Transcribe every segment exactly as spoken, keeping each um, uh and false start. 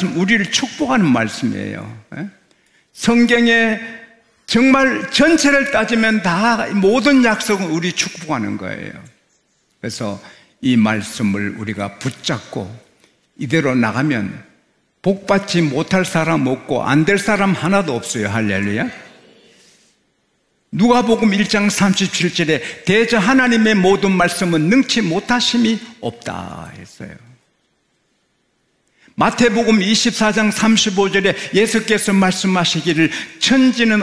말씀, 우리를 축복하는 말씀이에요. 성경에 정말 전체를 따지면 다 모든 약속은 우리 축복하는 거예요. 그래서 이 말씀을 우리가 붙잡고 이대로 나가면 복받지 못할 사람 없고 안 될 사람 하나도 없어요. 할렐루야. 누가복음 일 장 삼십칠 절에 대저 하나님의 모든 말씀은 능치 못하심이 없다 했어요. 마태복음 이십사 장 삼십오 절에 예수께서 말씀하시기를 천지는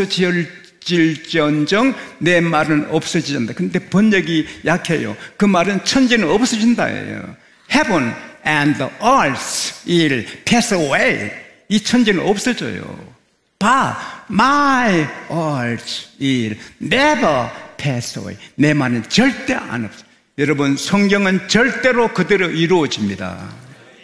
없어질지언정 내 말은 없어지진다. 근데 번역이 약해요. 그 말은 천지는 없어진다예요. Heaven and the earth will pass away. 이 천지는 없어져요. But my earth will never pass away. 내 말은 절대 안 없어요. 여러분, 성경은 절대로 그대로 이루어집니다.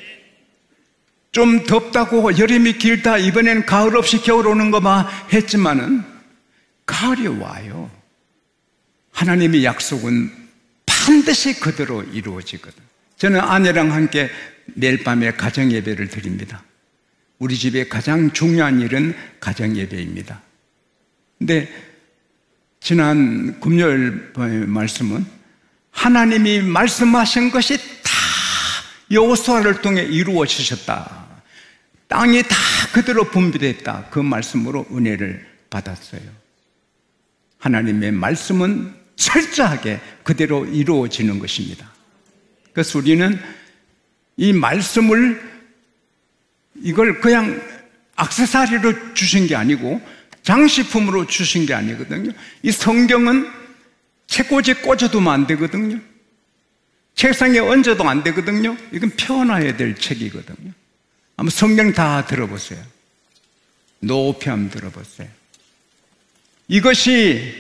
좀 덥다고 여름이 길다, 이번에는 가을 없이 겨울 오는 거 봐 했지만은 가을이 와요. 하나님의 약속은 반드시 그대로 이루어지거든. 저는 아내랑 함께 매일 밤에 가정 예배를 드립니다. 우리 집의 가장 중요한 일은 가정 예배입니다. 근데 지난 금요일 말씀은 하나님이 말씀하신 것이 다 여호수아를 통해 이루어지셨다. 땅이 다 그대로 분비됐다. 그 말씀으로 은혜를 받았어요. 하나님의 말씀은 철저하게 그대로 이루어지는 것입니다. 그래서 우리는 이 말씀을 이걸 그냥 액세서리로 주신 게 아니고 장식품으로 주신 게 아니거든요. 이 성경은 책꽂이에 꽂아두면 안 되거든요. 책상에 얹어도 안 되거든요. 이건 펴놔야 될 책이거든요. 한번 성경 다 들어보세요. 높이 한번 들어보세요. 이것이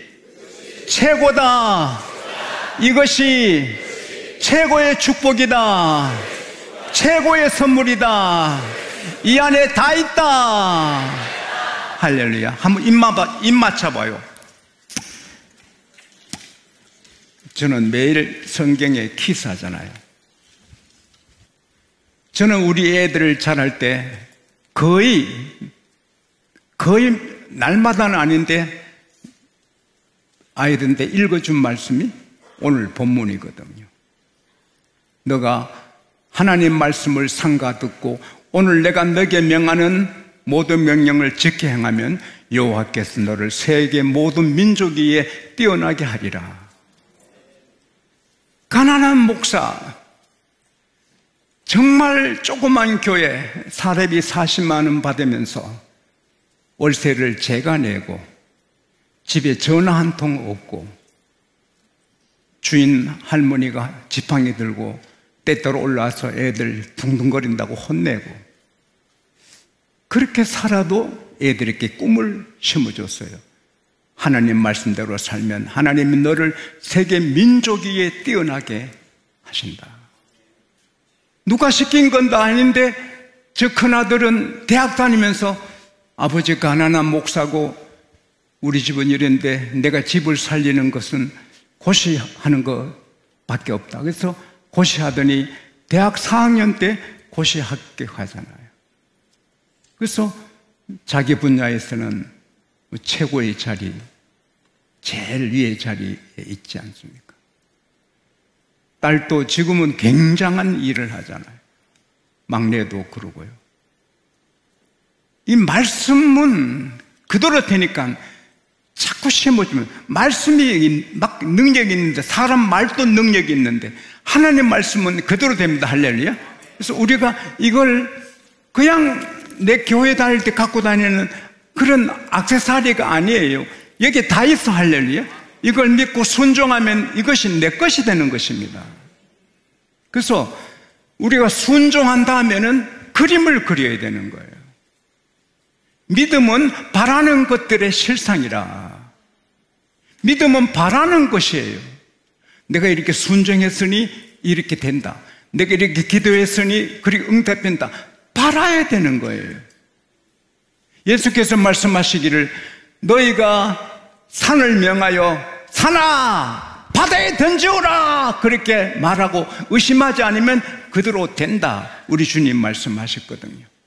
최고다. 이것이 최고의 축복이다. 최고의 선물이다. 이 안에 다 있다. 할렐루야. 한번 입, 맞아, 입 맞춰봐요. 저는 매일 성경에 키스하잖아요. 저는 우리 애들을 자랄 때 거의 거의 날마다는 아닌데 아이들한테 읽어준 말씀이 오늘 본문이거든요. 너가 하나님 말씀을 삼가 듣고 오늘 내가 너에게 명하는 모든 명령을 지켜 행하면 여호와께서 너를 세계 모든 민족 위에 뛰어나게 하리라. 가난한 목사, 정말 조그만 교회 사례비 사십만 원 받으면서 월세를 제가 내고 집에 전화 한 통 없고 주인 할머니가 지팡이 들고 때때로 올라와서 애들 둥둥거린다고 혼내고 그렇게 살아도 애들에게 꿈을 심어줬어요. 하나님 말씀대로 살면 하나님이 너를 세계 민족 위에 뛰어나게 하신다. 누가 시킨 건 다 아닌데 저 큰아들은 대학 다니면서 아버지 가난한 목사고 우리 집은 이런데 내가 집을 살리는 것은 고시하는 것밖에 없다. 그래서 고시하더니 대학 사 학년 때 고시 합격하잖아요. 그래서 자기 분야에서는 최고의 자리, 제일 위의 자리에 있지 않습니까? 딸도 지금은 굉장한 일을 하잖아요. 막내도 그러고요. 이 말씀은 그대로 되니까 자꾸 심어주면 말씀이 막 능력이 있는데 사람 말도 능력이 있는데 하나님 말씀은 그대로 됩니다. 할렐루야. 그래서 우리가 이걸 그냥 내 교회 다닐 때 갖고 다니는 그런 액세서리가 아니에요. 여기 다 있어. 할렐루야. 이걸 믿고 순종하면 이것이 내 것이 되는 것입니다. 그래서 우리가 순종한 다음에는 그림을 그려야 되는 거예요. 믿음은 바라는 것들의 실상이라. 믿음은 바라는 것이에요. 내가 이렇게 순종했으니 이렇게 된다. 내가 이렇게 기도했으니 그렇게 응답된다. 바라야 되는 거예요. 예수께서 말씀하시기를 너희가 산을 명하여 산아 바다에 던지오라 그렇게 말하고 의심하지 않으면 그대로 된다. 우리 주님 말씀하셨거든요.